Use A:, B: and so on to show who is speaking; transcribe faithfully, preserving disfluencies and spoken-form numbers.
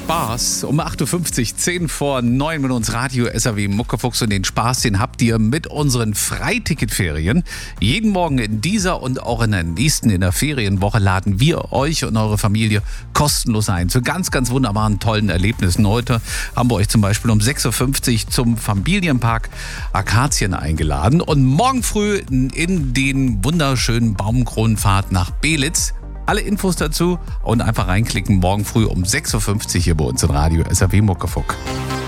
A: Spaß. Um acht Uhr fünfzig, zehn vor neun mit uns Radio S R W Muckefuchs, und den Spaß, den habt ihr mit unseren Freiticketferien. Jeden Morgen in dieser und auch in der nächsten, in der Ferienwoche, laden wir euch und eure Familie kostenlos ein zu ganz, ganz wunderbaren, tollen Erlebnissen. Heute haben wir euch zum Beispiel um sechs Uhr fünfzig zum Familienpark Akazien eingeladen und morgen früh in den wunderschönen Baumkronenpfad nach Belitz. Alle Infos dazu und einfach reinklicken morgen früh um sechs Uhr fünfzig hier bei uns in Radio S R W Muckefuck.